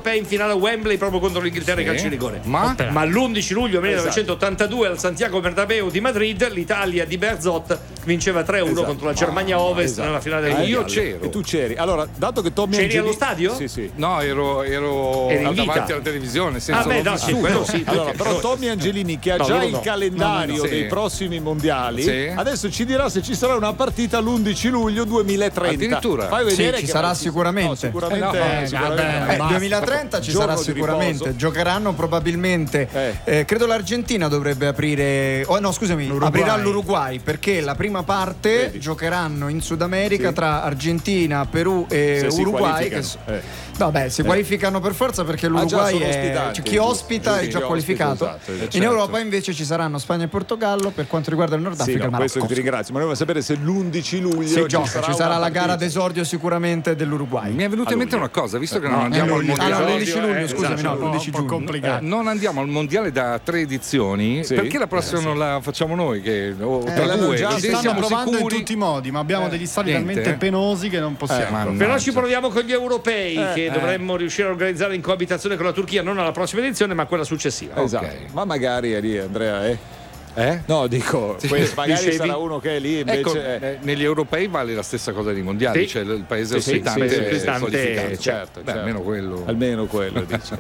europei in finale a Wembley proprio contro l'Inghilterra ai calci di rigore. Ma l'11 luglio 1982 al Santiago Bernabéu di Madrid l'Italia di Berzot vinceva 3-1 contro la Germania Ovest nella finale del io mondiale. c'ero. E tu c'eri. Allora, dato che Tommy C'eri Angelini... allo stadio? Sì. No, ero Eri in vita? davanti alla televisione senza quello sì. Allora, però Tommy Angelini, che ha già loro il no. calendario Sì. dei prossimi mondiali, Sì. adesso ci dirà se ci sarà una partita l'11 luglio 2030. Addirittura? Fai vedere Ci che sarà sicuramente. No, sicuramente. Beh, 2030 ci sarà sicuramente. Giocheranno probabilmente. Credo l'Argentina dovrebbe aprire. Oh no, scusami, aprirà l'Uruguay perché la prima parte giocheranno in Sud America tra Argentina, Perù e Uruguay. Vabbè, si qualificano per forza perché l'Uruguay cioè, chi ospita è già qualificato. Esatto, In Europa invece ci saranno Spagna e Portogallo per quanto riguarda il Nord Africa. No, questo ti ringrazio, ma noi vogliamo sapere se l'11 luglio ci sarà la gara d'esordio sicuramente dell'Uruguay. Mi è venuta in mente una cosa, visto che non andiamo al mondiale. l'11 luglio, scusami, no, l'11 giugno. Non andiamo al mondiale da 3 edizioni, perché la prossima non la facciamo noi? Che, tra due, Già così stanno siamo provando sicuri. in tutti i modi, ma abbiamo degli stadi niente. talmente penosi che non possiamo. Però ci proviamo con gli europei che dovremmo riuscire a organizzare in coabitazione con la Turchia, non alla prossima edizione ma a quella successiva. Esatto. Ma magari è lì, Andrea, No, dico, magari dicevi? sarà uno che è lì invece. Negli europei vale la stessa cosa dei mondiali, cioè il paese ospitante è qualificato. Certo. Almeno quello. Almeno quello dice.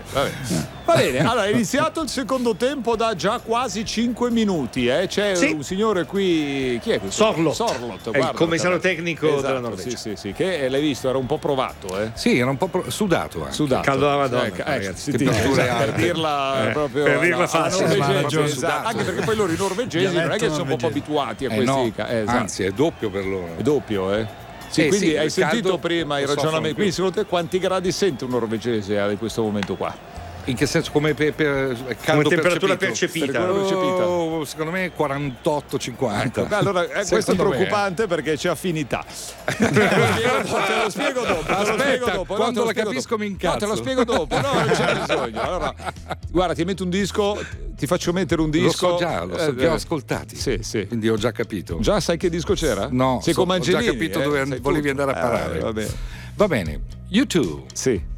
Va bene, allora è iniziato il secondo tempo da già quasi 5 minuti. C'è un signore qui. Chi è questo? Sorlot, è il commissario tecnico della Norvegia. Sì, che l'hai visto, era un po' provato. Sì, era un po' sudato. Caldo da Madonna, ragazzi. Temperature Per alte. dirla proprio. Per dirla facile, esatto. Anche perché poi loro i norvegesi non è che sono un po' abituati a questi. Anzi, è doppio per loro. È doppio, Sì, quindi sì, hai il sentito caldo prima i lo ragionamenti. soffrono Quindi secondo te quanti gradi sente un norvegese in questo momento qua? In che senso? Come caldo temperatura percepita? Secondo me 48-50. Beh, allora questo è preoccupante perché c'è affinità. Te lo spiego dopo. Aspetta, quando la capisco mi incazzo. No, te lo spiego dopo. No, non c'è bisogno. Allora, guarda, ti metto un disco, ti faccio mettere un disco. Lo so già, ascoltati. Sì. Quindi ho già capito. Già sai che disco c'era? No, Sei come ho già Angelini, capito dove volevi andare a parare. Va bene. Va bene. U2. Sì.